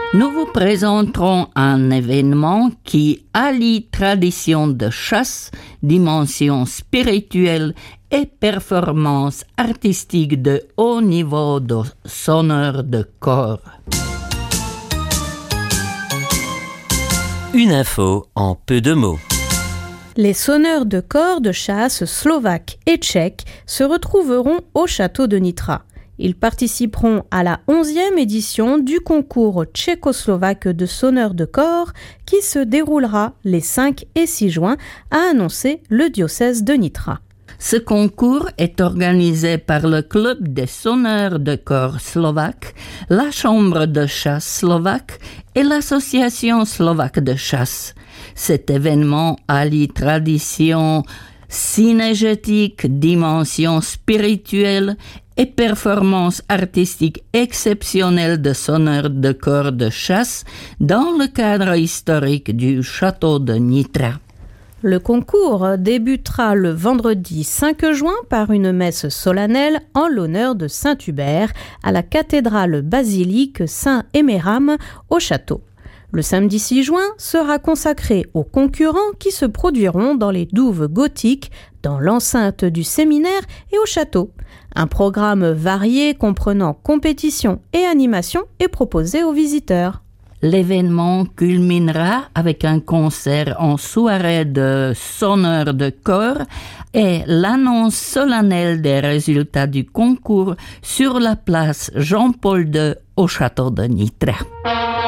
Nous vous présenterons un événement qui allie tradition de chasse, dimension spirituelle et performance artistique de haut niveau de sonneurs de cor. Une info en peu de mots. Les sonneurs de cor de chasse slovaques et tchèques se retrouveront au château de Nitra. Ils participeront à la 11e édition du concours tchécoslovaque de sonneurs de cor qui se déroulera les 5 et 6 juin, a annoncé le diocèse de Nitra. Ce concours est organisé par le Club des sonneurs de cor slovaques, la Chambre de chasse slovaque et l'Association slovaque de chasse. Cet événement allie tradition synégétique, dimension spirituelle et performance artistique exceptionnelle de sonneurs de cor de chasse dans le cadre historique du château de Nitra. Le concours débutera le vendredi 5 juin par une messe solennelle en l'honneur de Saint Hubert à la cathédrale basilique Saint-Héméram au château. Le samedi 6 juin sera consacré aux concurrents qui se produiront dans les douves gothiques, dans l'enceinte du séminaire et au château. Un programme varié comprenant compétition et animation est proposé aux visiteurs. L'événement culminera avec un concert en soirée de sonneurs de cor et l'annonce solennelle des résultats du concours sur la place Jean-Paul II au château de Nitra.